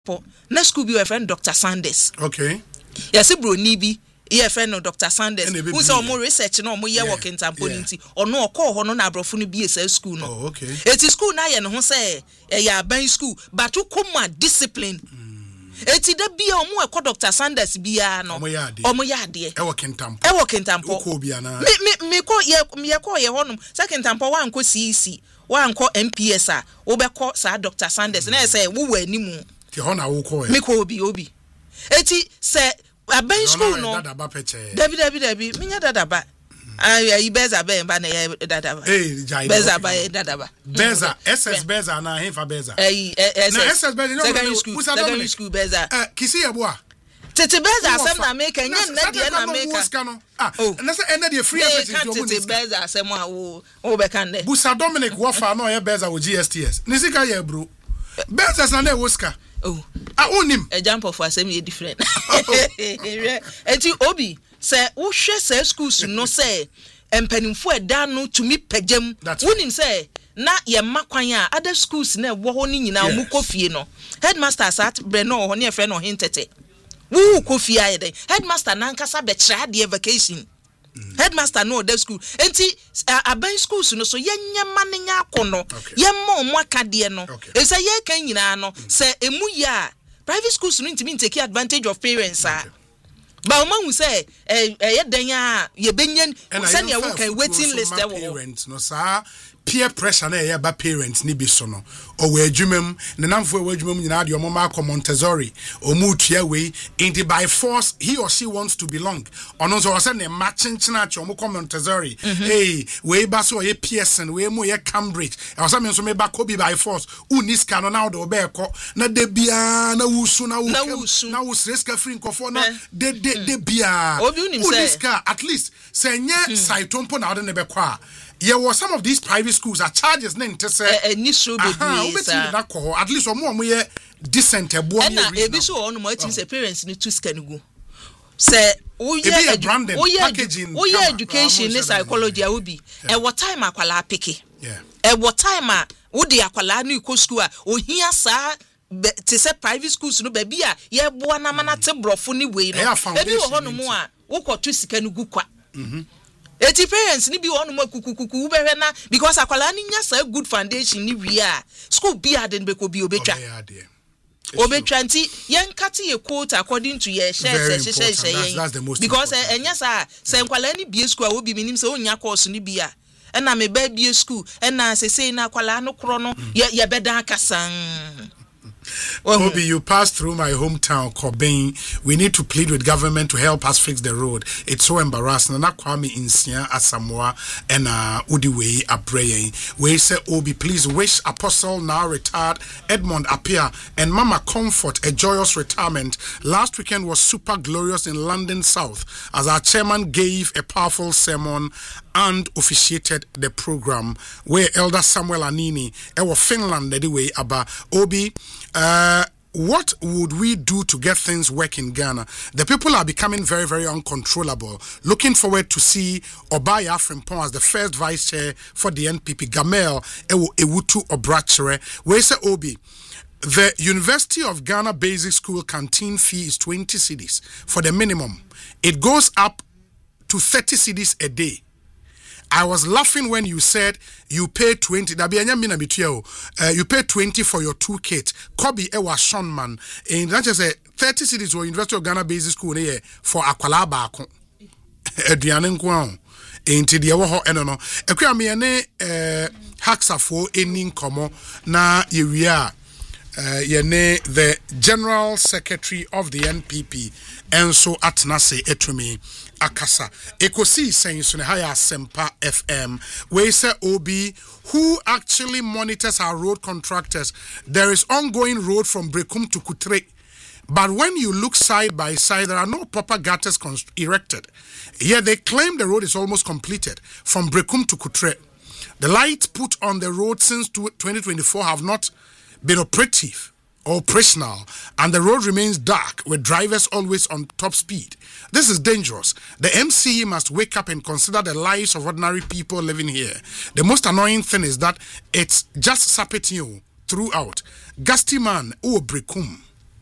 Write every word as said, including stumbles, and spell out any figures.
na school be your friend Doctor Sanders. Okay. Yes, bro nibi. Your friend no Doctor Sanders. Who say more research no more year working tampo nti. Or no call ho no na abrofo no be say school no. Oh, okay. It is school na ye no ho say e ya ban school, but who come discipline. Eti da bia omo ekọ Doctor Sanders bia no. Omo ya ade. E working tampo. E working tampo. Ko bia na. Me me me ko ye me ko ye honum. Second tampo wa nko C E C. Wa nko M P S a. Wo be ko sa Doctor Sanders na say wo wa animu. Ti ho na wo ko e. Me ko obi obi. Eti say aban school no. Dabi dabi dabi. Minya dadaba. Ayi beza be ba na dadaba. Eh jai. Beza ba dadaba. Beza S S Beza na hefa Beza. Eh S S. Na S S Beza no. Secondary school. Secondary school Beza. Eh kisi yeboa. Tete Beza asem na make nya na de na make. Ah, na say ena de free effort nti omo Tete Beza asem a wo wo be kan de. Busa Dominic wo fa na o ye Beza wo G S T S. Ni sika ye bro. Beza na na woska. Oh. Ah onim. A jump of asem ye different. Enti obi say wo hwe say schools no say empanimfo eda no to me pagam. Wonim say na ye makwan a other schools na wo ho ni nyina omu kofie no. Headmaster sat bre no ho ne e fre no hintete. Wo kofie ayede. Headmaster na nkasa be kra de vacation. Mm. Headmaster no the school enti aban schools no so yenye mane nya akono yemma omo akade no e say ye kan nyina no say emu ya private schools no ntimi take advantage of parents ah ba omo hu say eh ye dan ya ye benyen say ne wo kan waiting list e wo parents no sa peer pressure na ye ba parents ni bi so no o we adwumam ne namfo we adwumam nyina de omo ma Montessori o mu tua we into by force he or she wants to belong ono so say ne ma chenchena che omo Montessori hey we ba so ye Pearson we mu ye Cambridge e say me so me ba ko bi by force uniska no na do be ko na de bia na wusu na wusu na wusreska free nkofo na de de de bia uniska at least say nye saitompo na de ne be kwa. Yeah, well, some of these private schools are charges name to say eh ni so be at least omo omo ye decent e bo me na e bi so onu mo tin say parents ni to scan go say o ye o ye o ye education ni psychology a obi e what time akwala peke yeah e what time a wo de akwala na iko school a ohia sa te say private schools no ba bi a ye bo na mana te brofo ni we no e bi wo hono mo a wo ko to scan go kwa mhm eti parents ni bi wonu makukukuku ubehwe na because akwala ni nya sa good foundation ni wi a school bi aden be ko bi obetwa obetwa nti yen kate ye quote according to your share share share because enya sa se nkwala ni bi school a obi minim se onya course ni bi a na me ba bi school na se se na akwala no kro no ye beda akasan. Obi, you passed through my hometown, Cobain. We need to plead with government to help us fix the road. It's so embarrassing. Na Kwame Insia Asamoah and uh, Udiwei Abreye. We say, Obi, please wish Apostle now retired Edmond Apia and Mama Comfort a joyous retirement. Last weekend was super glorious in London South as our chairman gave a powerful sermon and officiated the program where Elder Samuel Anini ewa Finland anyway aba Obi uh what would we do to get things work in Ghana? The people are becoming very, very uncontrollable. Looking forward to see Obaya Frimpong as the first vice chair for the N P P. Gamel Ewo Ewutu Obrachere. Where say Obi? The University of Ghana Basic School canteen fee is twenty cedis for the minimum. It goes up to thirty cedis a day. I was laughing when you said you pay twenty. Uh, you pay twenty for your two kids. Kobe Ewa Shonman. And that's just a thirty cities for University of Ghana Basic School for Akwala Bako. Ediane Nkwan. Enti de wo ho eno no. Ekwa me ne eh haksafo eni nkomo na yewia uh, yene the General Secretary of the N P P enso atnase etumi akasa ekosi saying so higher Sempa F M we say Obi who actually monitors our road contractors. There is ongoing road from Brekum to Kutre, but when you look side by side there are no proper gutters const- erected. Yet they claim the road is almost completed from Brekum to Kutre. The lights put on the road since twenty twenty-four have not been operative or operational, and the road remains dark with drivers always on top speed. This is dangerous. The M C E must wake up and consider the lives of ordinary people living here. The most annoying thing is that it's just Sapetio throughout. Gusty man, oh Brekum.